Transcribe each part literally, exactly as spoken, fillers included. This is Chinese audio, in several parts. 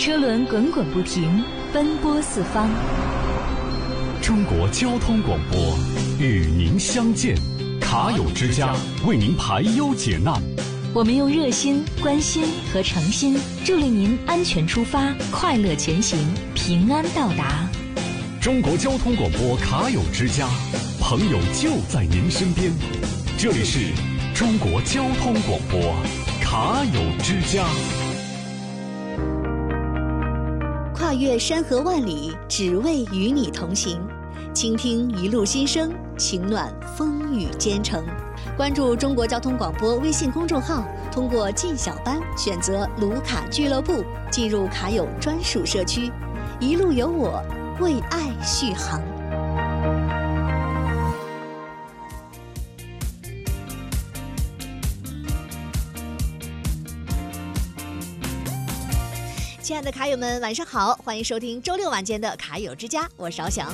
车轮滚滚不停，奔波四方。 中国交通广播与您相见，卡友之家为您排忧解难。 我们用热心、关心和诚心，助力您安全出发，快乐前行，平安到达。 中国交通广播卡友之家，朋友就在您身边。这里是中国交通广播卡友之家。 跨越山河万里，只为与你同行。倾听一路心声，情暖风雨兼程。关注中国交通广播微信公众号，通过进小班选择卢卡俱乐部，进入卡友专属社区，一路有我，为爱续航。亲爱的卡友们，晚上好，欢迎收听周六晚间的卡友之家，我是敖翔。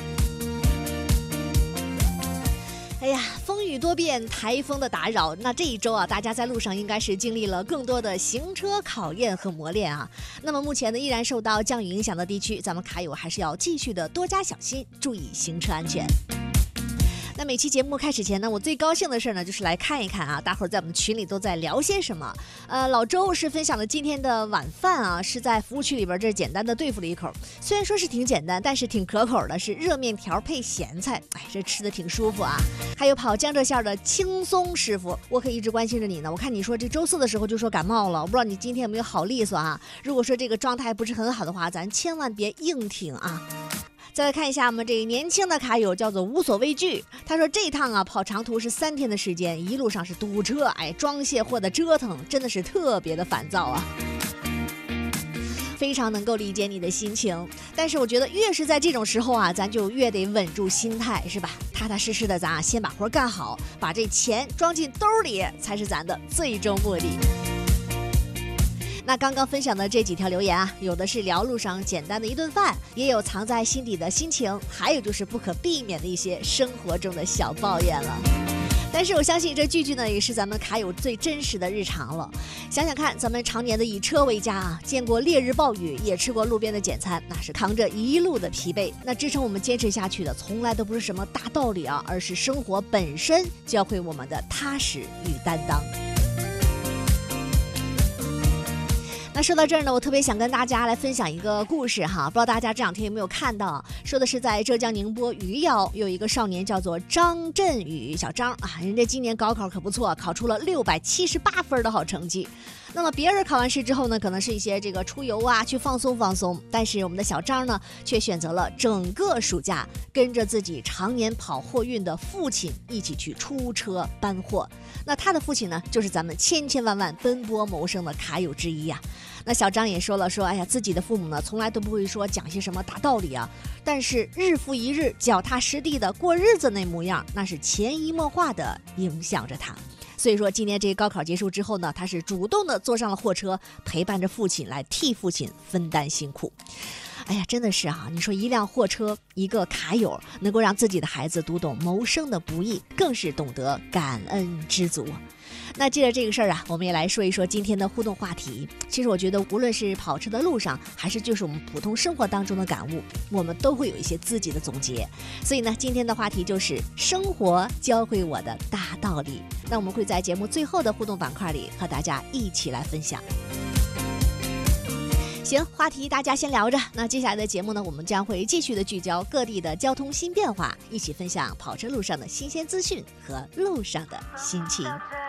哎呀，风雨多变，台风的打扰，那这一周啊，大家在路上应该是经历了更多的行车考验和磨练啊。那么目前呢，依然受到降雨影响的地区，咱们卡友还是要继续的多加小心，注意行车安全。那每期节目开始前呢，我最高兴的事呢，就是来看一看啊，大伙儿在我们群里都在聊些什么。呃，老周是分享了今天的晚饭啊，是在服务区里边这简单的对付了一口，虽然说是挺简单，但是挺可口的，是热面条配咸菜，哎，这吃的挺舒服啊。还有跑江浙线的轻松师傅，我可一直关心着你呢。我看你说这周四的时候就说感冒了，我不知道你今天有没有好利索啊？如果说这个状态不是很好的话，咱千万别硬挺啊。再来看一下我们这年轻的卡友，叫做无所畏惧。他说这一趟啊跑长途是三天的时间，一路上是堵车，哎，装卸货的折腾真的是特别的烦躁啊。非常能够理解你的心情，但是我觉得越是在这种时候啊，咱就越得稳住心态，是吧？踏踏实实的，咱啊先把活干好，把这钱装进兜里，才是咱的最终目的。那刚刚分享的这几条留言啊，有的是聊路上简单的一顿饭，也有藏在心底的心情，还有就是不可避免的一些生活中的小抱怨了。但是我相信这句句呢，也是咱们卡友最真实的日常了。想想看，咱们常年的以车为家啊，见过烈日暴雨，也吃过路边的简餐，那是扛着一路的疲惫。那支撑我们坚持下去的，从来都不是什么大道理啊，而是生活本身教会我们的踏实与担当。那说到这儿呢，我特别想跟大家来分享一个故事哈，不知道大家这两天有没有看到？说的是在浙江宁波余姚有一个少年叫做张振宇，小张啊，人家今年高考可不错，考出了六百七十八分的好成绩。那么别人考完试之后呢，可能是一些这个出游啊，去放松放松，但是我们的小张呢，却选择了整个暑假跟着自己常年跑货运的父亲一起去出车搬货。那他的父亲呢，就是咱们千千万万奔波谋生的卡友之一呀、啊。那小张也说了，说哎呀，自己的父母呢，从来都不会说讲些什么大道理啊，但是日复一日脚踏实地的过日子那模样，那是潜移默化的影响着他。所以说今年这个高考结束之后呢，他是主动的坐上了货车，陪伴着父亲来替父亲分担辛苦。哎呀，真的是啊，你说一辆货车，一个卡友，能够让自己的孩子读懂谋生的不易，更是懂得感恩知足。那借着这个事儿啊，我们也来说一说今天的互动话题。其实我觉得无论是跑车的路上，还是就是我们普通生活当中的感悟，我们都会有一些自己的总结。所以呢，今天的话题就是生活教会我的大道理。那我们会在节目最后的互动板块里和大家一起来分享。行，话题大家先聊着。那接下来的节目呢，我们将会继续的聚焦各地的交通新变化，一起分享跑车路上的新鲜资讯和路上的心情。